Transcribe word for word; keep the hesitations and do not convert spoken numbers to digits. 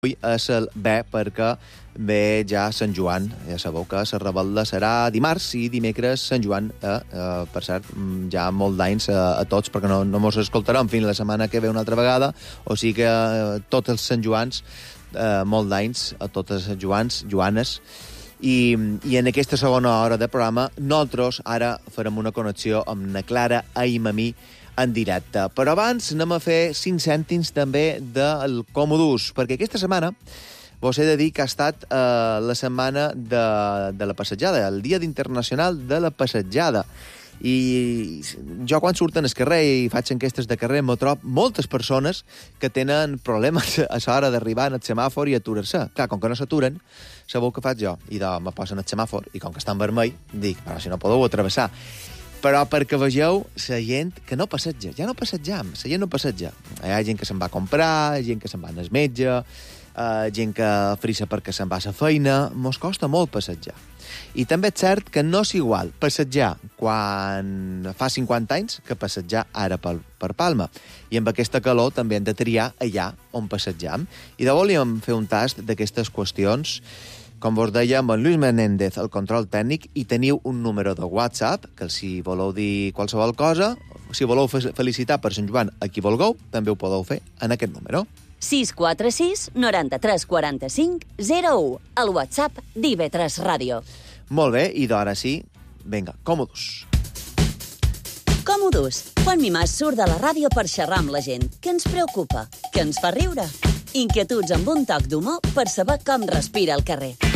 Avui és el bé perquè ve ja Sant Joan. Ja sabeu que la revetlla serà dimarts i dimecres Sant Joan. Eh? Eh, per cert, ja molt d'anys a, a tots, perquè no, no mos escoltarem fins la setmana que ve una altra vegada. O sigui que eh, tots els Sant Joans, eh, molt d'anys a totes els Joans, Joanes. I, I en aquesta segona hora de programa, nosaltres ara farem una connexió amb na Clara Aimamí en directe. Però abans anem a fer cinc cèntims també del Comodús, perquè aquesta setmana vos he de dir que ha estat eh, la setmana de, de la passejada, el Dia Internacional de la Passejada. I jo quan surten al carrer i faig enquestes de carrer m'ho trobo moltes persones que tenen problemes a l'hora d'arribar al semàfor i aturar-se. Clar, com que no s'aturen, sabeu què faig jo? I de, me posen al semàfor i com que està en vermell, dic, però si no podeu atravessar. Però perquè vegeu la gent que no passeja. Ja no passejam, la gent no passeja. Hi ha gent que se'n va a comprar, gent que se'n va al metge, eh, gent que frissa perquè se'n va a la feina. Mos costa molt passejar. I també és cert que no és igual passejar quan fa cinquanta anys que passejar ara per, per Palma. I amb aquesta calor també hem de triar allà on passejam. I de volíem fer un tast d'aquestes qüestions. Com vos deia, amb en Lluís Menéndez, el control tècnic, i teniu un número de WhatsApp, que si voleu dir qualsevol cosa, si voleu felicitar per Sant Joan a qui vulgueu, també ho podeu fer en aquest número. sis quatre sis noranta-tres quaranta-cinc zero u, el WhatsApp d'I V tres Ràdio. Molt bé, i d'ara sí, vinga, Comodús. Comodús, Juan Mimàs surt de la ràdio per xerrar amb la gent. Què ens preocupa? Què ens fa riure? Inquietuds amb un toc d'humor per saber com respira el carrer.